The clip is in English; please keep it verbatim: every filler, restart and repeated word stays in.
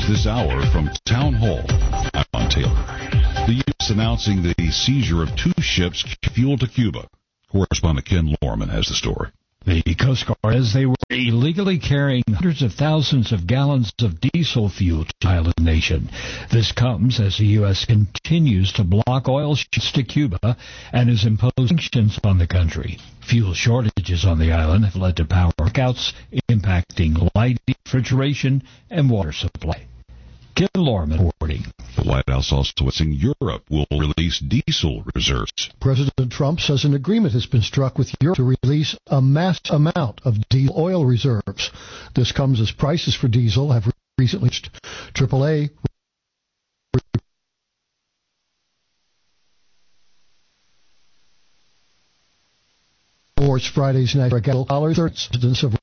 news this hour from Town Hall. I'm Ron Taylor. The U S announcing the seizure of two ships fuel to Cuba. Correspondent Ken Lorman has the story. The Coast Guard says they were illegally carrying hundreds of thousands of gallons of diesel fuel to the island nation. This comes as the U S continues to block oil ships to Cuba and is imposing sanctions on the country. Fuel shortages on the island have led to power blackouts, impacting lighting, refrigeration, and water supply. Ken Lorman reporting. The White House also saying Europe will release diesel reserves. President Trump says an agreement has been struck with Europe to release a mass amount of diesel oil reserves. This comes as prices for diesel have recently reached triple A. Friday's night, Friday's night, Friday's night,